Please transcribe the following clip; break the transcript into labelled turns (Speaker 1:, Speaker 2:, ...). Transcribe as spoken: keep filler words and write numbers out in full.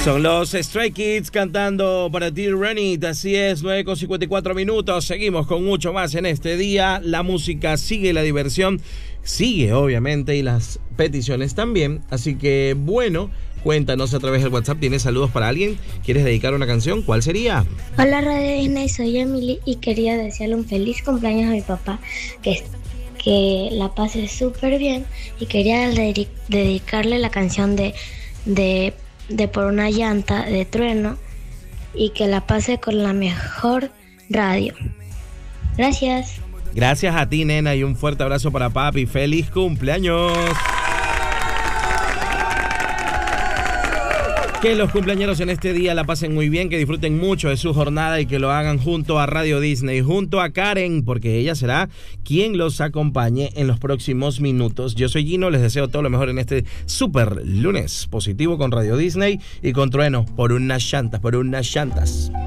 Speaker 1: Son los Stray Kids cantando para ti, Run It. Así es, nueve con cincuenta y cuatro minutos. Seguimos con mucho más en este día. La música sigue, la diversión sigue, obviamente, y las peticiones también. Así que, bueno, cuéntanos a través del WhatsApp. ¿Tienes saludos para alguien? ¿Quieres dedicar una canción? ¿Cuál sería?
Speaker 2: Hola, Radio Disney, soy Emily y quería desearle un feliz cumpleaños a mi papá, que, que la pase súper bien, y quería dedic- dedicarle la canción de... de de Por una llanta de Trueno, y que la pase con la mejor radio. Gracias.
Speaker 1: Gracias a ti, nena, y un fuerte abrazo para papi. ¡Feliz cumpleaños! Que los cumpleañeros en este día la pasen muy bien, que disfruten mucho de su jornada y que lo hagan junto a Radio Disney, junto a Karen, porque ella será quien los acompañe en los próximos minutos. Yo soy Gino, les deseo todo lo mejor en este super lunes positivo con Radio Disney y con Trueno, por unas llantas, por unas llantas.